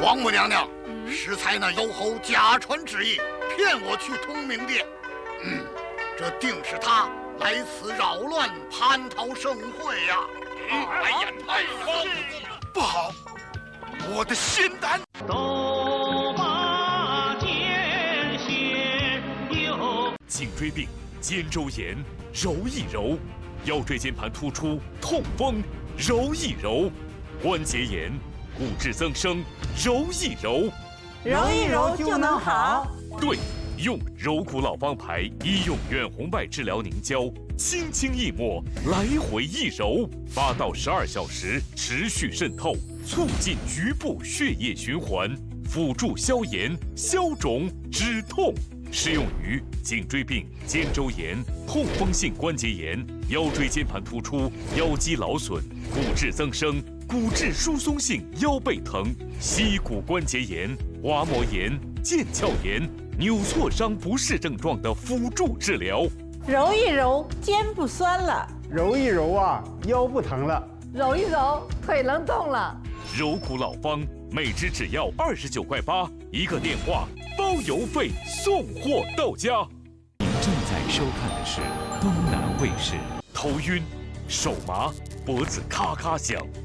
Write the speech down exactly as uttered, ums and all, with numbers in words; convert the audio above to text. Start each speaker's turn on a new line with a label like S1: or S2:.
S1: 王母娘娘实采那幽侯假传旨意，骗我去通明殿。嗯，这定是他来此扰乱，蟠桃盛会呀！嗯，哎呀，太好！不好，我的仙丹。
S2: 都把剑血有
S3: 颈椎病、肩周炎，揉一揉；腰椎间盘突出、痛风，揉一揉；关节炎、骨质增生，揉一揉。
S4: 揉一揉就能好。
S3: 对，用柔骨老方牌医用远红外治疗凝胶，轻轻一抹，来回一揉，八到十二小时持续渗透，促进局部血液循环，辅助消炎、消肿、止痛。适用于颈椎病、肩周炎、痛风性关节炎、腰椎间盘突出、腰肌劳损、骨质增生、骨质疏松性腰背疼、膝骨关节炎、滑膜炎、腱鞘炎、扭挫伤不适症状的辅助治疗。
S4: 揉一揉，肩不酸了；
S5: 揉一揉啊，腰不疼了；
S6: 揉一揉，腿能动了。
S3: 柔骨老方，每支只要二十九块八，一个电话包邮费送货到家。
S7: 您正在收看的是东南卫视。
S3: 头晕、手麻、脖子咔咔响，